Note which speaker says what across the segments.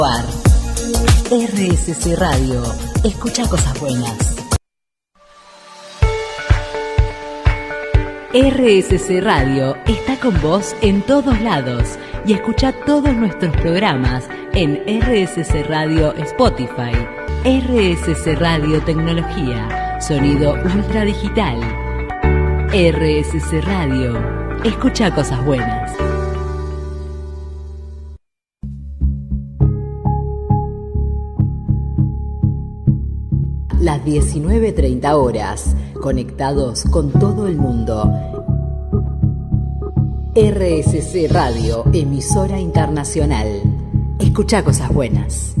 Speaker 1: RSC Radio, escucha cosas buenas. RSC Radio está con vos en todos lados y escucha todos nuestros programas en RSC Radio Spotify, RSC Radio Tecnología, sonido ultra digital. RSC Radio, escucha cosas buenas. Las 19:30 horas, conectados con todo el mundo. RSC Radio, emisora internacional. Escucha cosas buenas.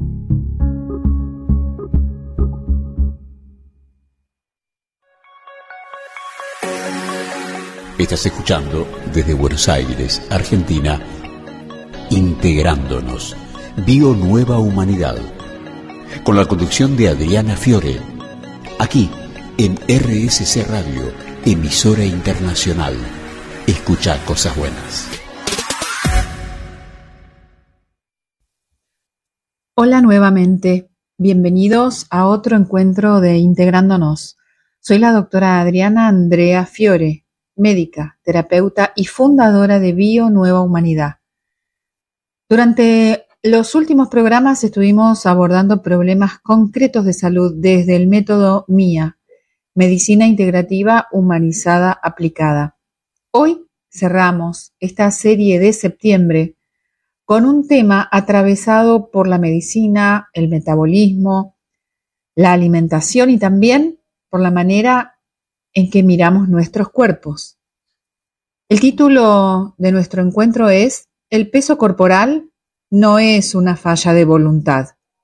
Speaker 2: Estás escuchando desde Buenos Aires, Argentina, Integrándonos, Bio Nueva Humanidad, con la conducción de Adriana Fiore, aquí en RSC Radio, emisora internacional. Escucha cosas buenas.
Speaker 3: Hola nuevamente, bienvenidos a otro encuentro de Integrándonos. Soy la doctora Adriana Andrea Fiore, médica, terapeuta y fundadora de Bio Nueva Humanidad. Durante los últimos programas estuvimos abordando problemas concretos de salud desde el método MIA, Medicina Integrativa Humanizada Aplicada. Hoy cerramos esta serie de septiembre con un tema atravesado por la medicina, el metabolismo, la alimentación y también por la manera en que miramos nuestros cuerpos. El título de nuestro encuentro es El peso corporal no es una falla de voluntad.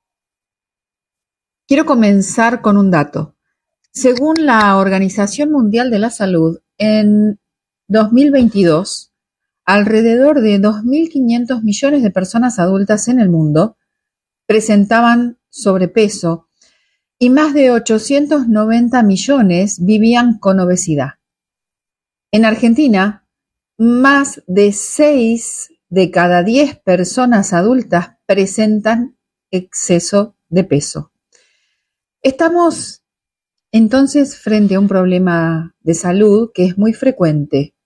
Speaker 3: Quiero comenzar con un dato. Según la Organización Mundial de la Salud, en 2022, alrededor de 2.500 millones de personas adultas en el mundo presentaban sobrepeso y más de 890 millones vivían con obesidad. En Argentina, más de 6 de cada 10 personas adultas presentan exceso de peso. Estamos entonces frente a un problema de salud que es muy frecuente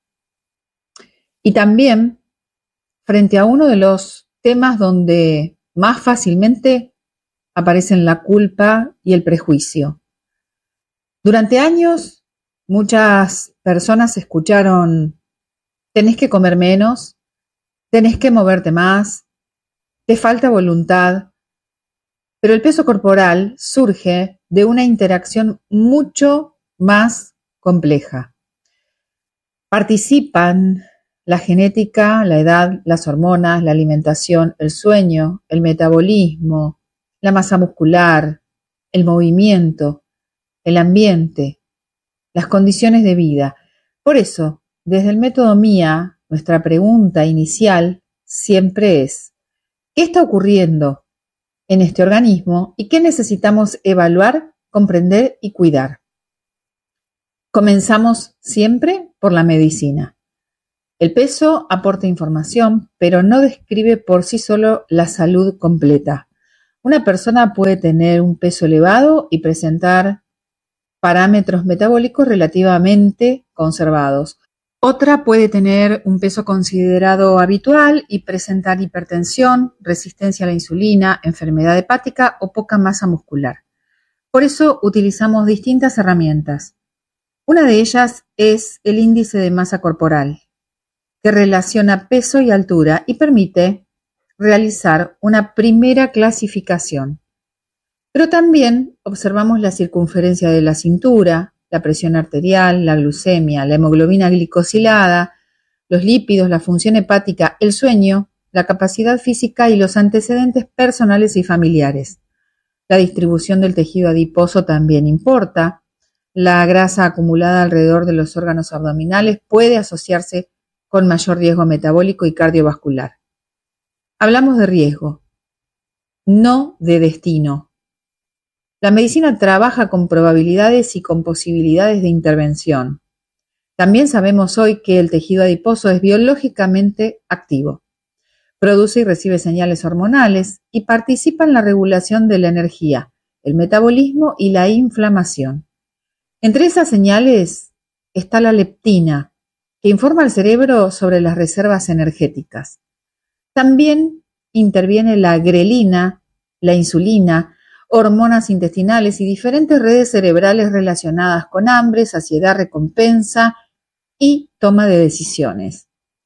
Speaker 3: y también frente a uno de los temas donde más fácilmente aparecen la culpa y el prejuicio. Durante años, muchas personas escucharon: tenés que comer menos, tenés que moverte más, te falta voluntad. Pero el peso corporal surge de una interacción mucho más compleja. Participan la genética, la edad, las hormonas, la alimentación, el sueño, el metabolismo, la masa muscular, el movimiento, el ambiente, las condiciones de vida. Por eso, desde el método MIA, nuestra pregunta inicial siempre es: ¿qué está ocurriendo en este organismo y qué necesitamos evaluar, comprender y cuidar? Comenzamos siempre por la medicina. El peso aporta información, pero no describe por sí solo la salud completa. Una persona puede tener un peso elevado y presentar parámetros metabólicos relativamente conservados. Otra puede tener un peso considerado habitual y presentar hipertensión, resistencia a la insulina, enfermedad hepática o poca masa muscular. Por eso utilizamos distintas herramientas. Una de ellas es el índice de masa corporal, que relaciona peso y altura y permite realizar una primera clasificación. Pero también observamos la circunferencia de la cintura, la presión arterial, la glucemia, la hemoglobina glicosilada, los lípidos, la función hepática, el sueño, la capacidad física y los antecedentes personales y familiares. La distribución del tejido adiposo también importa. La grasa acumulada alrededor de los órganos abdominales puede asociarse con mayor riesgo metabólico y cardiovascular. Hablamos de riesgo, no de destino. La medicina trabaja con probabilidades y con posibilidades de intervención. También sabemos hoy que el tejido adiposo es biológicamente activo. produce y recibe señales hormonales y participa en la regulación de la energía, el metabolismo y la inflamación. Entre esas señales está la leptina, que informa al cerebro sobre las reservas energéticas. También interviene la grelina, la insulina, hormonas intestinales y diferentes redes cerebrales relacionadas con hambre, saciedad, recompensa y toma de decisiones.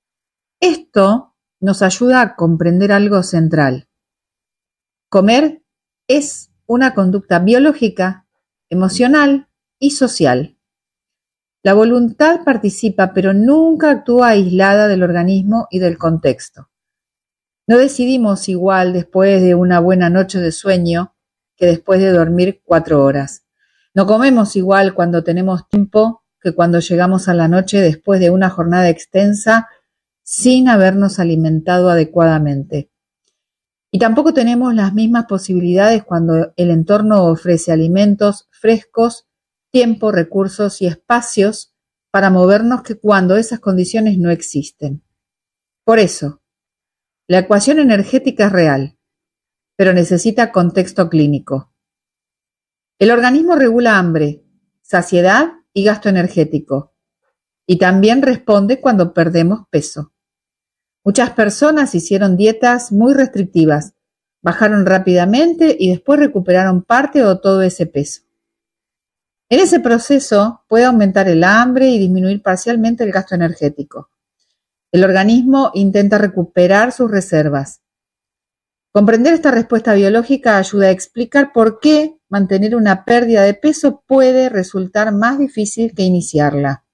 Speaker 3: Esto nos ayuda a comprender algo central. Comer es una conducta biológica, emocional y social. La voluntad participa, pero nunca actúa aislada del organismo y del contexto. No decidimos igual después de una buena noche de sueño que después de dormir 4 horas. No comemos igual cuando tenemos tiempo que cuando llegamos a la noche después de una jornada extensa sin habernos alimentado adecuadamente. Y tampoco tenemos las mismas posibilidades cuando el entorno ofrece alimentos frescos, tiempo, recursos y espacios para movernos que cuando esas condiciones no existen. Por eso, la ecuación energética es real, pero necesita contexto clínico. El organismo regula hambre, saciedad y gasto energético, y también responde cuando perdemos peso. Muchas personas hicieron dietas muy restrictivas, bajaron rápidamente y después recuperaron parte o todo ese peso. En ese proceso puede aumentar el hambre y disminuir parcialmente el gasto energético. El organismo intenta recuperar sus reservas. Comprender esta respuesta biológica ayuda a explicar por qué mantener una pérdida de peso puede resultar más difícil que iniciarla.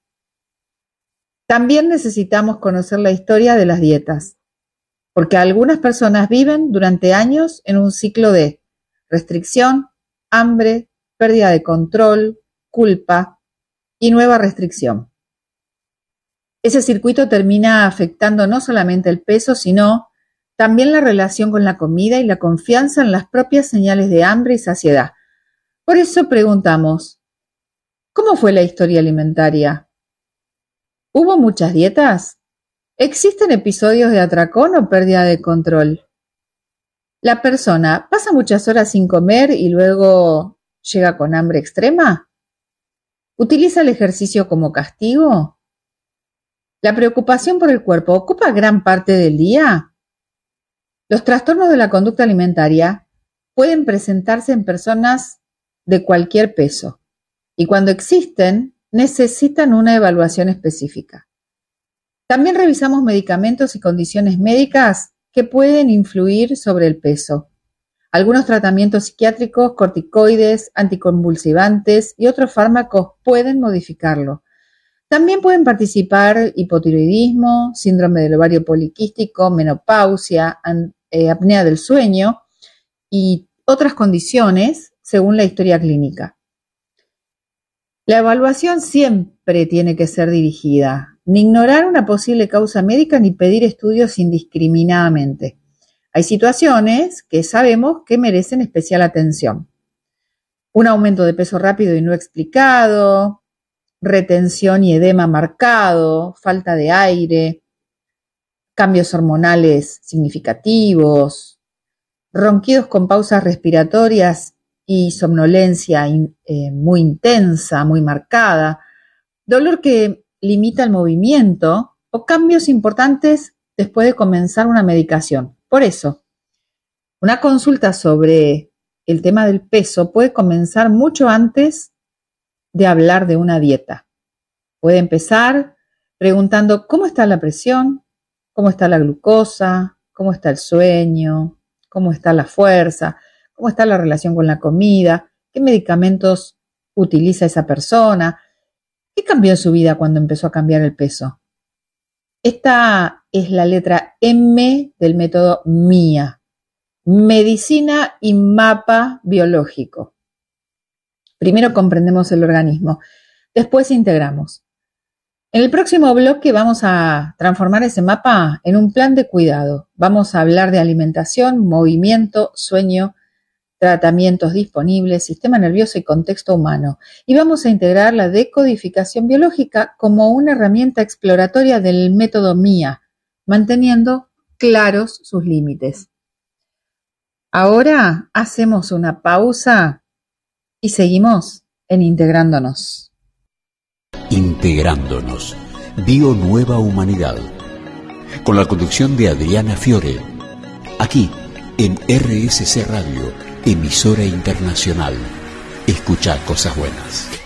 Speaker 3: También necesitamos conocer la historia de las dietas, porque algunas personas viven durante años en un ciclo de restricción, hambre, pérdida de control, culpa y nueva restricción. Ese circuito termina afectando no solamente el peso, sino también la relación con la comida y la confianza en las propias señales de hambre y saciedad. Por eso preguntamos, ¿cómo fue la historia alimentaria? ¿Hubo muchas dietas? ¿Existen episodios de atracón o pérdida de control? ¿La persona pasa muchas horas sin comer y luego llega con hambre extrema? ¿Utiliza el ejercicio como castigo? ¿La preocupación por el cuerpo ocupa gran parte del día? Los trastornos de la conducta alimentaria pueden presentarse en personas de cualquier peso y cuando existen necesitan una evaluación específica. También revisamos medicamentos y condiciones médicas que pueden influir sobre el peso. Algunos tratamientos psiquiátricos, corticoides, anticonvulsivantes y otros fármacos pueden modificarlo. También pueden participar hipotiroidismo, síndrome del ovario poliquístico, menopausia, apnea del sueño y otras condiciones según la historia clínica. La evaluación siempre tiene que ser dirigida, ni ignorar una posible causa médica ni pedir estudios indiscriminadamente. Hay situaciones que sabemos que merecen especial atención. Un aumento de peso rápido y no explicado, retención y edema marcado, falta de aire, cambios hormonales significativos, ronquidos con pausas respiratorias y somnolencia muy intensa, muy marcada, dolor que limita el movimiento o cambios importantes después de comenzar una medicación. Por eso, una consulta sobre el tema del peso puede comenzar mucho antes de hablar de una dieta. Puede empezar preguntando cómo está la presión, cómo está la glucosa, cómo está el sueño, cómo está la fuerza, cómo está la relación con la comida, qué medicamentos utiliza esa persona, qué cambió en su vida cuando empezó a cambiar el peso. Esta es la letra M del método MIA, medicina y mapa biológico. Primero comprendemos el organismo, después integramos. En el próximo bloque vamos a transformar ese mapa en un plan de cuidado. Vamos a hablar de alimentación, movimiento, sueño, tratamientos disponibles, sistema nervioso y contexto humano. Y vamos a integrar la decodificación biológica como una herramienta exploratoria del método MIA, manteniendo claros sus límites. Ahora hacemos una pausa y seguimos en Integrándonos.
Speaker 2: Integrándonos. Bio Nueva Humanidad. Con la conducción de Adriana Fiore. Aquí, en RSC Radio, emisora internacional. Escucha cosas buenas.